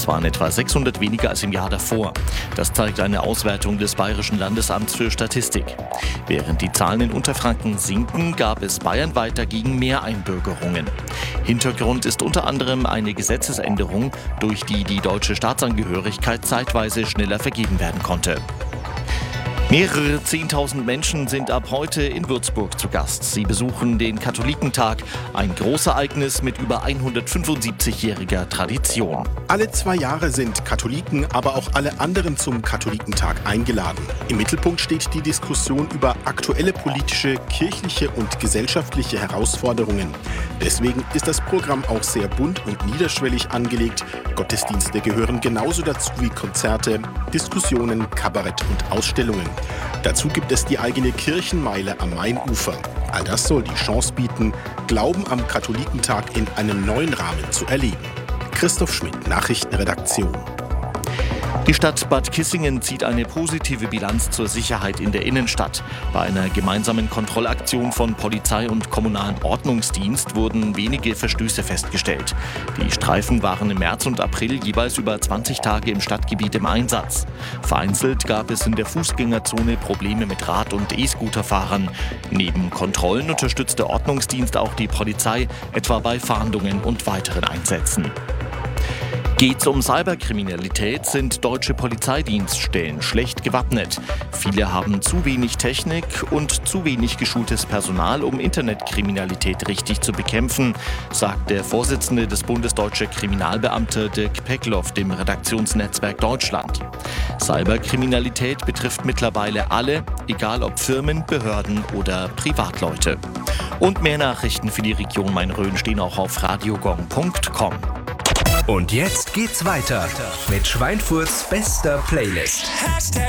waren etwa 600 weniger als im Jahr davor. Das zeigt eine Auswertung des Bayerischen Landesamts für Statistik. Während die Zahlen in Unterfranken sinken, gab es bayernweit dagegen mehr Einbürgerungen. Hintergrund ist unter anderem eine Gesetzesänderung, durch die die deutsche Staatsangehörigkeit zeitweise schneller vergeben werden konnte. Mehrere 10.000 Menschen sind ab heute in Würzburg zu Gast. Sie besuchen den Katholikentag, ein Großereignis mit über 175-jähriger Tradition. Alle 2 Jahre sind Katholiken, aber auch alle anderen zum Katholikentag eingeladen. Im Mittelpunkt steht die Diskussion über aktuelle politische, kirchliche und gesellschaftliche Herausforderungen. Deswegen ist das Programm auch sehr bunt und niederschwellig angelegt. Gottesdienste gehören genauso dazu wie Konzerte, Diskussionen, Kabarett und Ausstellungen. Dazu gibt es die eigene Kirchenmeile am Mainufer. All das soll die Chance bieten, Glauben am Katholikentag in einem neuen Rahmen zu erleben. Christoph Schmidt, Nachrichtenredaktion. Die Stadt Bad Kissingen zieht eine positive Bilanz zur Sicherheit in der Innenstadt. Bei einer gemeinsamen Kontrollaktion von Polizei und kommunalen Ordnungsdienst wurden wenige Verstöße festgestellt. Die Streifen waren im März und April jeweils über 20 Tage im Stadtgebiet im Einsatz. Vereinzelt gab es in der Fußgängerzone Probleme mit Rad- und E-Scooterfahrern. Neben Kontrollen unterstützt der Ordnungsdienst auch die Polizei, etwa bei Fahndungen und weiteren Einsätzen. Geht's um Cyberkriminalität, sind deutsche Polizeidienststellen schlecht gewappnet. Viele haben zu wenig Technik und zu wenig geschultes Personal, um Internetkriminalität richtig zu bekämpfen, sagt der Vorsitzende des Bundes Deutscher Kriminalbeamte Dirk Peckloff dem Redaktionsnetzwerk Deutschland. Cyberkriminalität betrifft mittlerweile alle, egal ob Firmen, Behörden oder Privatleute. Und mehr Nachrichten für die Region Main-Rhön stehen auch auf radiogong.com. Und jetzt geht's weiter mit Schweinfurts bester Playlist.